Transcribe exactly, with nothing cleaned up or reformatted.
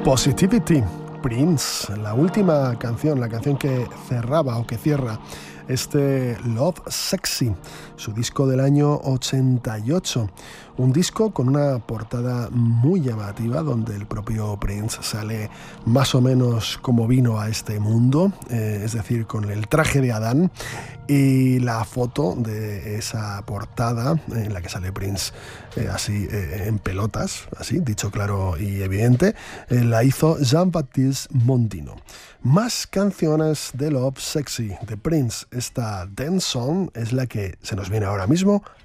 Positivity, Prince, la última canción, la canción que cerraba o que cierra este Love Sexy, su disco del año ochenta y ocho. Un disco con una portada muy llamativa donde el propio Prince sale más o menos como vino a este mundo, eh, es decir, con el traje de Adán, y la foto de esa portada en la que sale Prince eh, así eh, en pelotas, así, dicho claro y evidente, eh, la hizo Jean-Baptiste Mondino. Más canciones de Love Sexy de Prince. Esta Dance Song es la que se nos viene ahora mismo